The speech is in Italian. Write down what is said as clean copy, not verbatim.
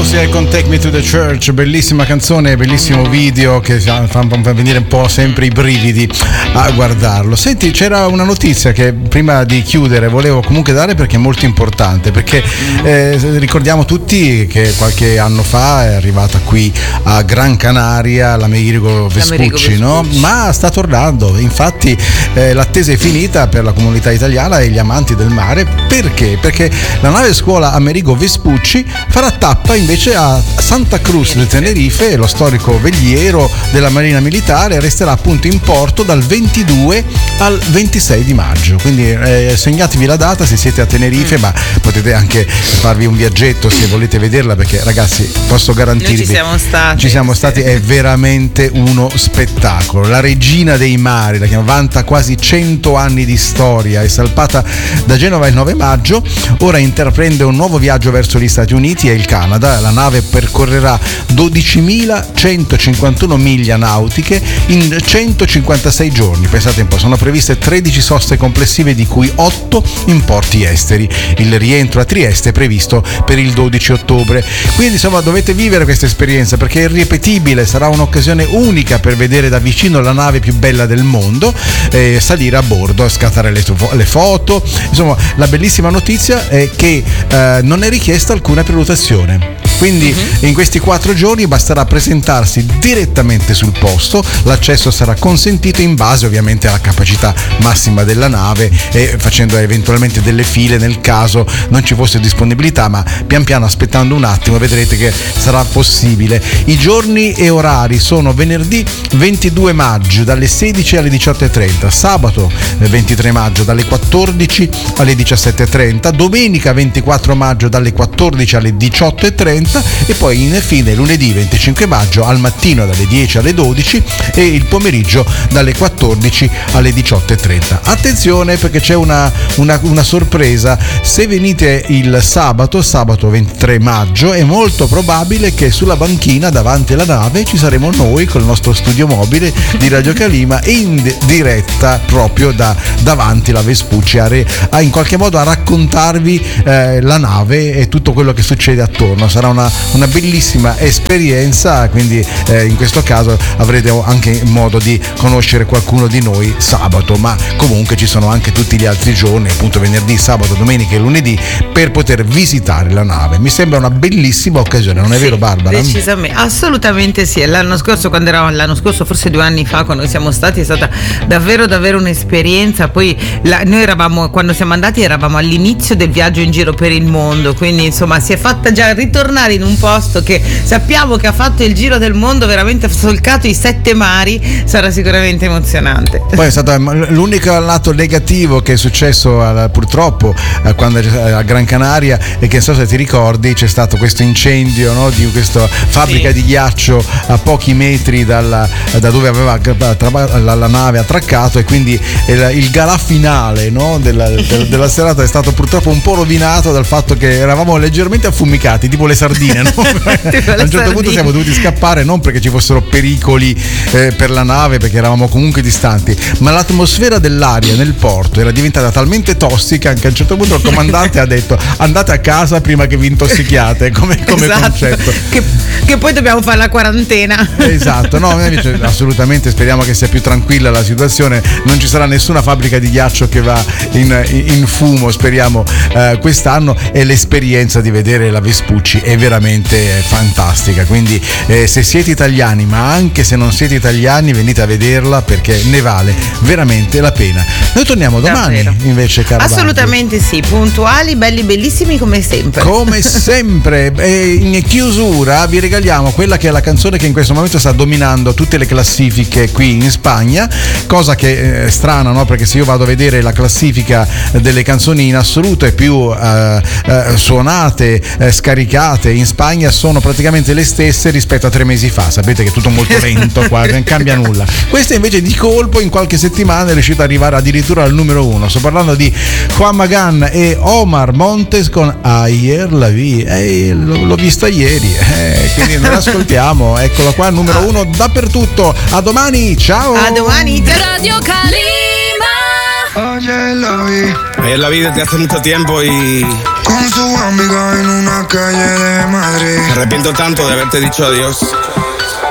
Music con Take Me to the Church, bellissima canzone, bellissimo video che fa venire un po' sempre i brividi a guardarlo. Senti, c'era una notizia che prima di chiudere volevo comunque dare perché è molto importante, perché ricordiamo tutti che qualche anno fa è arrivata qui a Gran Canaria l'Amerigo Vespucci, no? Ma sta tornando, infatti l'attesa è finita per la comunità italiana e gli amanti del mare. Perché? Perché la nave scuola Amerigo Vespucci farà tappa invece a Santa Cruz del Tenerife, lo storico veliero della Marina Militare. Resterà appunto in porto dal 22 al 26 di maggio, quindi segnatevi la data se siete a Tenerife, ma potete anche farvi un viaggetto se volete vederla, perché ragazzi posso garantirvi, noi ci siamo stati, è veramente uno spettacolo. La regina dei mari, la vanta quasi 100 anni di storia, è salpata da Genova il 9 maggio, ora intraprende un nuovo viaggio verso gli Stati Uniti e il Canada. La nave percorrerà 12.151 miglia nautiche in 156 giorni. Pensate un po', sono previste 13 soste complessive, di cui 8 in porti esteri. Il rientro a Trieste è previsto per il 12 ottobre. Quindi insomma dovete vivere questa esperienza perché è irripetibile, sarà un'occasione unica per vedere da vicino la nave più bella del mondo, salire a bordo, scattare le foto. Insomma, la bellissima notizia è che non è richiesta alcuna prenotazione. Quindi in questi 4 giorni basterà presentarsi direttamente sul posto, l'accesso sarà consentito in base ovviamente alla capacità massima della nave e facendo eventualmente delle file nel caso non ci fosse disponibilità, ma pian piano, aspettando un attimo, vedrete che sarà possibile. I giorni e orari sono venerdì 22 maggio dalle 16 alle 18.30, sabato 23 maggio dalle 14 alle 17.30, domenica 24 maggio dalle 14 alle 18.30 e poi infine lunedì 25 maggio al mattino dalle 10 alle 12 e il pomeriggio dalle 14 alle 18.30. Attenzione, perché c'è una sorpresa: se venite il sabato 23 maggio è molto probabile che sulla banchina davanti alla nave ci saremo noi col nostro studio mobile di Radio Calima in diretta proprio da davanti la Vespucci a in qualche modo a raccontarvi la nave e tutto quello che succede attorno. Sarà una bellissima esperienza, quindi in questo caso avrete anche modo di conoscere qualcuno di noi sabato, ma comunque ci sono anche tutti gli altri giorni, appunto venerdì, sabato, domenica e lunedì, per poter visitare la nave. Mi sembra una bellissima occasione, non è vero Barbara? Decisamente, assolutamente sì. L'anno scorso, forse 2 anni fa, quando siamo stati, è stata davvero un'esperienza. Poi noi quando siamo andati eravamo all'inizio del viaggio in giro per il mondo, quindi insomma si è fatta già ritornare in un posto che sappiamo che ha fatto il giro del mondo, veramente ha solcato i 7 mari, sarà sicuramente emozionante. Poi è stato l'unico lato negativo che è successo purtroppo quando a Gran Canaria, e che non so se ti ricordi, c'è stato questo incendio, no, di questa fabbrica di ghiaccio a pochi metri da dove aveva la nave attraccato, e quindi il galà finale, no, della serata è stato purtroppo un po' rovinato dal fatto che eravamo leggermente affumicati, tipo le sardine, no? A un certo punto siamo dovuti scappare, non perché ci fossero pericoli per la nave, perché eravamo comunque distanti, ma l'atmosfera dell'aria nel porto era diventata talmente tossica che a un certo punto il comandante ha detto: andate a casa prima che vi intossichiate, come esatto, concetto. Che poi dobbiamo fare la quarantena. Esatto, no, invece assolutamente speriamo che sia più tranquilla la situazione, non ci sarà nessuna fabbrica di ghiaccio che va in fumo, speriamo quest'anno, e l'esperienza di vedere la Vespucci è veramente fantastica. Quindi se siete italiani, ma anche se non siete italiani, venite a vederla perché ne vale veramente la pena. Noi torniamo domani invece, cara assolutamente Barbie. Sì, puntuali, belli, bellissimi come sempre. Come sempre. E in chiusura vi regaliamo quella che è la canzone che in questo momento sta dominando tutte le classifiche qui in Spagna, cosa che è strana, no? Perché se io vado a vedere la classifica delle canzoni in assoluto e più suonate, scaricate in Spagna, sono praticamente le stesse rispetto a 3 mesi fa. Sapete che è tutto molto lento qua, non cambia nulla. Questa invece di colpo in qualche settimana è riuscita ad arrivare addirittura al numero 1. Sto parlando di Juan Magán e Omar Montes con Ayer la vi, l'ho vista ieri, quindi non l'ascoltiamo. Eccola qua, numero 1 dappertutto. A domani, ciao. A domani. Radio Calima. Ayer la vi. Ayer la vi desde hace mucho tiempo y... Con su amiga en una calle de Madrid. Me arrepiento tanto de haberte dicho adiós.